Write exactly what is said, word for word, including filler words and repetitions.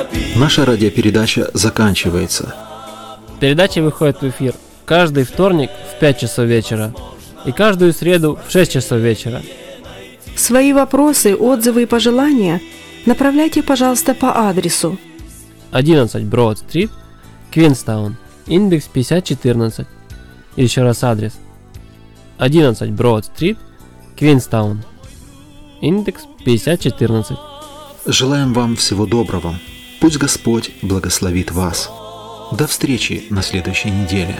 Наша радиопередача заканчивается. Передача выходит в эфир каждый вторник в пять часов вечера и каждую среду в шесть часов вечера. Свои вопросы, отзывы и пожелания направляйте, пожалуйста, по адресу одиннадцать Broad-стрит, Квинстаун, индекс пятьдесят четырнадцать. Еще раз адрес. одиннадцать Broad-стрит, Квинстаун, индекс пятьдесят четырнадцать. Желаем вам всего доброго. Пусть Господь благословит вас. До встречи на следующей неделе.